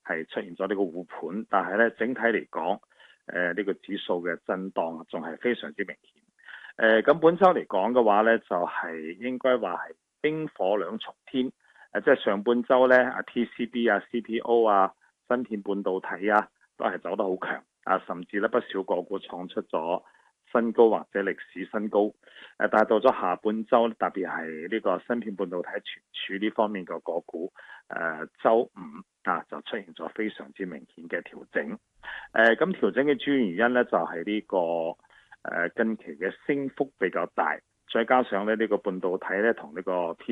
係出現咗呢個護盤，但係咧整體嚟講，呢個指數嘅震盪仲係非常之明顯。咁本週嚟講嘅話咧，就係應該話係冰火兩重天。即係上半週咧，TCB 啊、CPO 啊、芯片半導體啊，都係走得好強。甚至咧不少個股創出咗新高或者歷史新高。但係到咗下半週，特別係呢個芯片半導體存儲呢方面嘅個股，週五就出現咗非常之明顯嘅調整。咁調整嘅主要原因咧就係呢個近期嘅升幅比較大。再加上咧呢個半導體咧同呢個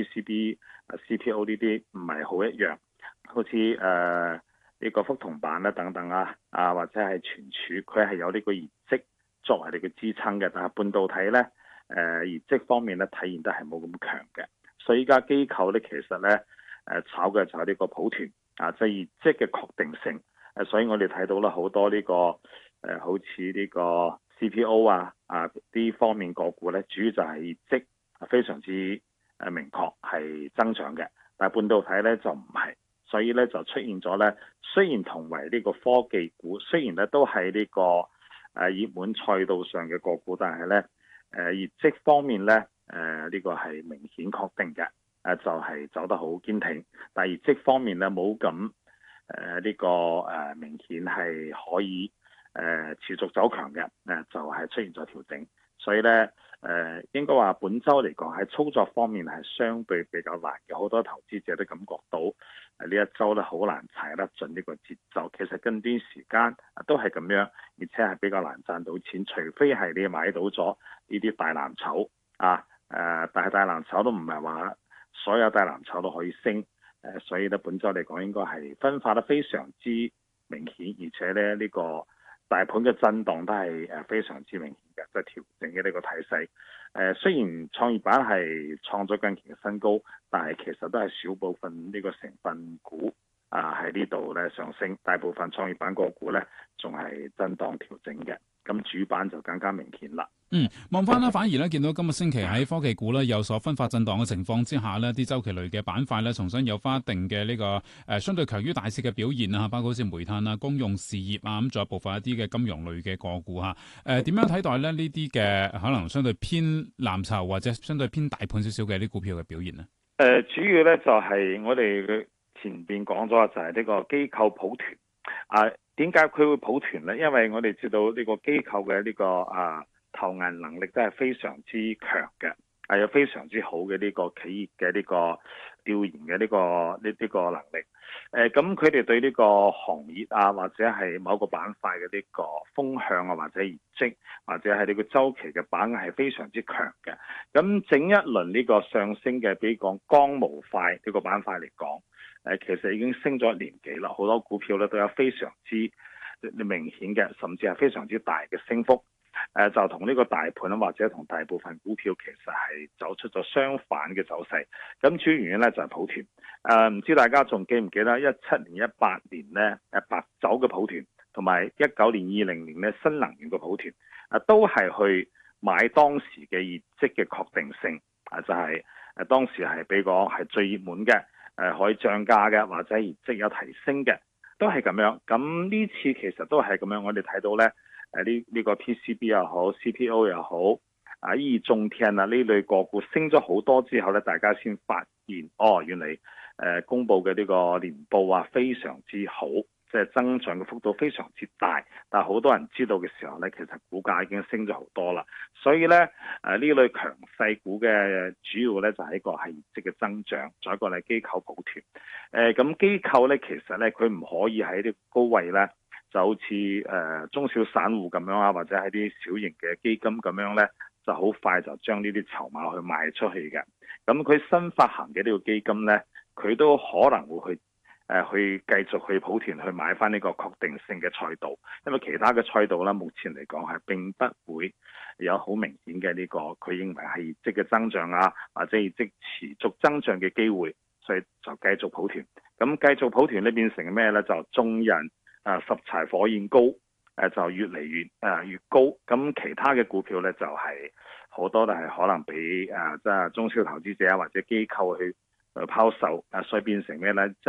PCB、CPO 呢啲唔係好一樣，好似呢個覆銅板啦等等或者係存儲，佢係有呢個業績作為你嘅支撐嘅。但係半導體咧業績方面咧體現得係冇咁強嘅，所以依家機構咧其實咧炒嘅就係呢個抱團即係業績嘅確定性。所以我哋睇到啦好多呢個好似呢個CPO 啲方面個股咧，主要就係業績非常之明確係增長嘅，但係半導體咧就唔係，所以咧就出現咗咧，雖然同為呢個科技股，雖然咧都係呢個熱門賽道上嘅個股，但係咧業績方面咧呢個係明顯確定嘅，就係走得好堅挺，但係業績方面咧冇咁呢個明顯係可以持續走強嘅，就係出現咗調整。所以咧應該話本週嚟講喺操作方面係相對比較難嘅，好多投資者都感覺到呢一週咧好難踩得進呢個節奏。其實近段時間都係咁樣，而且係比較難賺到錢，除非係你買到咗呢啲大藍籌但係大藍籌都唔係話所有大藍籌都可以升。所以咧本週嚟講應該係分化得非常之明顯，而且咧呢個大盤嘅震盪都係非常之明顯嘅，即係調整嘅呢個態勢。雖然創業板係創咗近期嘅新高，但係其實都係少部分呢個成分股喺呢度咧上升，大部分創業板個股咧仲係震盪調整嘅。咁主板就更加明顯啦。 望翻啦，反而咧見到今個星期喺科技股咧有所分化震盪嘅情況之下呢，啲周期類嘅板塊咧重新有翻一定嘅呢個相對強於大市嘅表現啊，包括好似煤炭啊、公用事業啊，咁仲有部分一啲嘅金融類嘅個股嚇。點樣睇待咧呢啲嘅可能相對偏藍籌或者相對偏大盤少少嘅啲股票嘅表現呢？ 主要咧就係我哋前邊講咗就係呢個機構抱團。點解佢會抱團呢？因為我哋知道呢個機構嘅呢個投銀能力都係非常之強嘅，有非常之好嘅呢個企業嘅呢個調研嘅呢個能力。咁佢哋對呢個行業或者係某個板塊嘅呢個風向或者業績或者係呢個週期嘅把握係非常之強嘅。咁整一輪呢個上升嘅，比如講光模塊呢個板塊嚟講，其實已經升咗1年幾啦，好多股票咧都有非常之明顯嘅，甚至係非常之大嘅升幅。就同呢個大盤或者同大部分股票其實係走出咗相反嘅走勢。咁主要原因咧就係抱團。唔知大家仲記唔記得17年、18年咧白酒嘅抱團，同埋19年、20年咧新能源嘅抱團，都係去買當時嘅業績嘅確定性。就係當時係比較係最熱門嘅，可以漲價嘅或者業績有提升嘅，都係咁樣。咁呢次其實都係咁樣，我哋睇到咧。呢個 PCB 又好 CPO 又好易中天呢類個股升咗好多之後咧，大家先發現原來公佈嘅呢個年報非常之好，即係增長嘅幅度非常之大。但係好多人知道嘅時候咧，其實股價已經升咗好多啦。所以咧呢類強勢股嘅主要咧就係一個係業績嘅增長，再一個係機構抱團。咁機構咧其實咧佢唔可以喺啲高位咧。就好似中小散戶咁樣或者係啲小型嘅基金咁樣咧，就好快就將呢啲籌碼去賣出去嘅。咁佢新發行嘅呢個基金咧，佢都可能會去繼續去抱團去買翻呢個確定性嘅賽道，因為其他嘅賽道咧，目前嚟講係並不會有好明顯嘅呢個佢認為係業績嘅增長或者業績持續增長嘅機會，所以就繼續抱團。咁繼續抱團咧變成咩咧？就眾人十柴火焰高，就越嚟越高。咁其他嘅股票咧就係好多都係可能俾即係中小投資者或者機構去拋售，所以變成咩咧？即係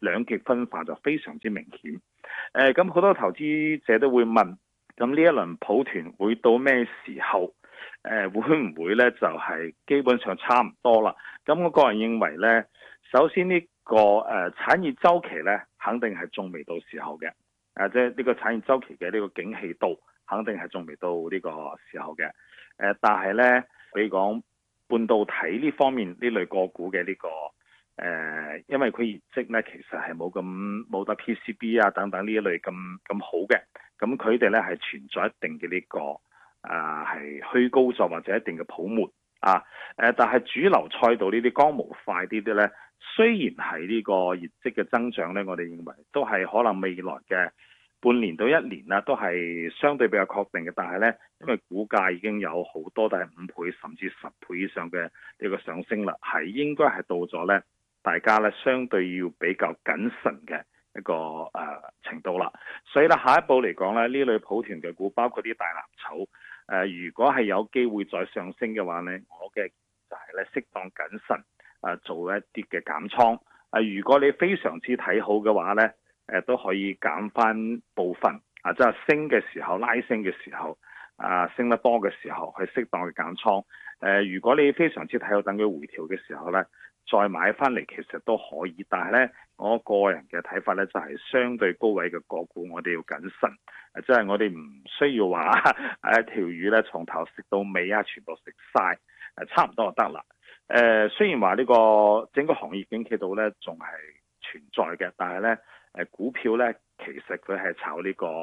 兩極分化就非常之明顯。咁好多投資者都會問，咁呢一輪抱團會到咩時候？會唔會呢？就係基本上差唔多啦。咁我個人認為呢，首先呢個產業周期呢，肯定係仲未到時候嘅。即係呢個產業周期嘅呢個景氣度，肯定係仲未到呢個時候嘅。但係呢，比如講半導體呢方面呢類個股嘅呢個因為佢業績呢，其實係冇得 PCB 啊等等呢一類咁好嘅，咁佢哋呢係存在一定嘅呢個係虛高作或者一定嘅泡沫啊。但係主流賽道呢啲光模塊呢啲呢，雖然係呢個業績嘅增長呢，我哋認為都係可能未來嘅半年到一年啦，都係相對比較確定嘅。但係呢，因為股價已經有好多都係5倍甚至10倍以上嘅呢個上升啦，係應該係到咗呢，大家呢相對要比較謹慎嘅一個程度啦。所以呢，下一步嚟講呢，呢類抱團嘅股，包括啲大藍籌，如果係有機會再上升嘅話呢，我嘅就係呢，適當謹慎做一啲嘅減倉。如果你非常之睇好嘅話呢，都可以減翻部分即係升嘅時候，拉升嘅時候升得多嘅時候去適當嘅減倉。如果你非常之睇好，等佢回調嘅時候呢，再買翻嚟其實都可以。但係呢，我個人嘅睇法呢，就係相對高位嘅個股我哋要謹慎，即係我哋唔需要話一條魚呢從頭食到尾全部食晒，差唔多就得啦。雖然話呢個整個行業景氣度呢仲係存在嘅，但係呢，股票呢其實佢係炒呢個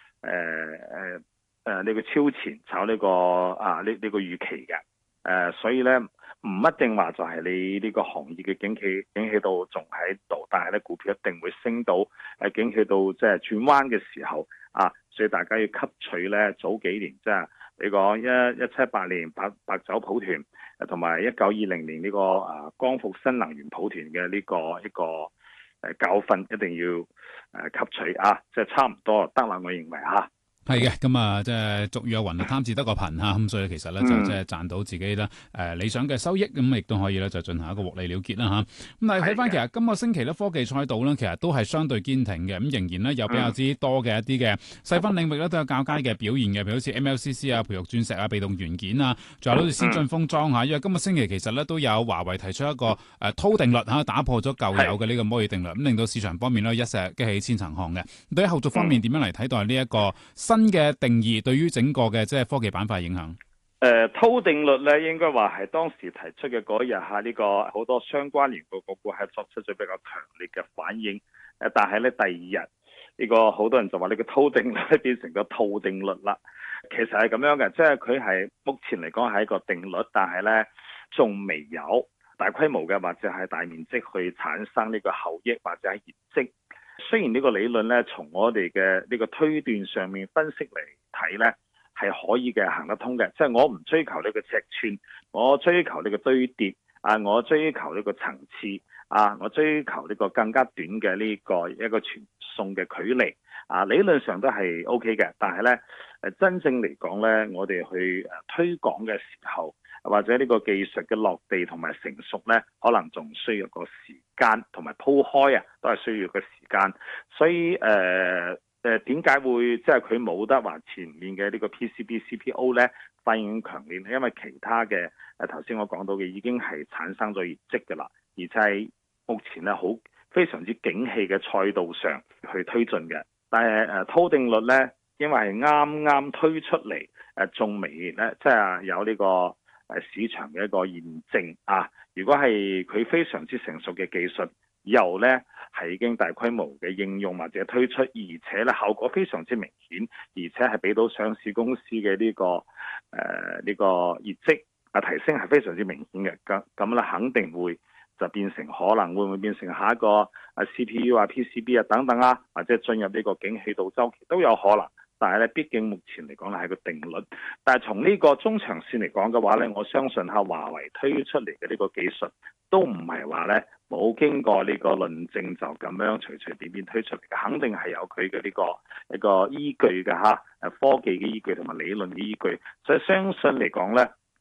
呢個超前，炒呢個呢個預期嘅。所以呢，唔一定話就係你呢個行業嘅景氣度仲喺度，但係呢，股票一定會升到景氣度即係轉彎嘅時候所以大家要吸取呢早幾年即係你講17-18年白酒抱團，同埋19-20年呢個光伏新能源抱團嘅呢個一個教訓，一定要吸取即係差唔多得啦，我認為係嘅，咁即係俗語有云貪字得個貧咁所以其實咧就即係賺到自己咧理想嘅收益，咁亦都可以咧就進行一個獲利了結啦咁但係睇翻其實今個星期咧科技賽道咧其實都係相對堅挺嘅，咁仍然咧有比較之多嘅一啲嘅細分領域咧都有較佳嘅表現嘅，譬如好似 MLCC 培育鑽石被動元件仲有好似先進封裝因為今個星期其實咧都有華為提出一個濤定律打破咗舊有嘅呢個摩爾定律，咁令到市場方面咧一石激起千層浪嘅。對於後續方面點樣嚟睇待呢一個新嘅定義對於整個嘅即係科技板塊影響？ 濤定律咧，應該話係當時提出嘅嗰日呢個好多相關聯個股係作出咗比較強烈嘅反應。但係咧第二日呢個好多人就話呢個濤定律變成咗套定律啦。其實係咁樣嘅，即係佢係目前嚟講係一個定律，但係咧仲未有大規模嘅或者係大面積去產生呢個效益或者係業績。雖然呢個理論咧，從我哋嘅呢個推斷上面分析嚟睇咧，係可以嘅，行得通嘅。即係我唔追求呢個尺寸，我追求呢個堆疊我追求呢個層次我追求呢個更加短嘅呢個一個傳送嘅距離理論上都係 OK 嘅。但係咧真正嚟講咧，我哋去推廣嘅時候，或者呢個技術嘅落地同埋成熟呢，可能仲需要個時間，同埋鋪開都係需要個時間。所以點解會即係佢冇得話前面嘅呢個 PCB、CPO 呢反應強烈？因為其他嘅頭先我講到嘅已經係產生咗業績㗎啦，而且係目前呢好非常之景氣嘅賽道上去推進嘅。但係濤定律呢，因為係啱啱推出嚟仲未呢，即係有呢個市場嘅一個驗證如果係佢非常之成熟嘅技術，以後呢係已經大規模嘅應用或者推出，而且呢效果非常之明顯，而且係俾到上市公司嘅呢個業績提升係非常之明顯嘅。咁咧肯定會就變成可能會唔會變成下一個CPU PCB等等或者進入呢個景氣度週期都有可能。但係咧，畢竟目前嚟講係個定律。但係從呢個中長線嚟講嘅話咧，我相信華為推出嚟嘅呢個技術都唔係話咧冇經過呢個論證就咁樣隨隨便便推出嚟嘅，肯定係有佢嘅呢個一個依據嘅科技嘅依據同埋理論嘅依據。所以相信嚟講咧，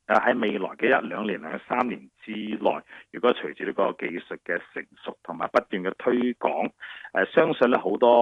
喺未來嘅1、2年、2、3年之內，如果隨住呢個技術嘅成熟同埋不斷嘅推廣，相信咧好多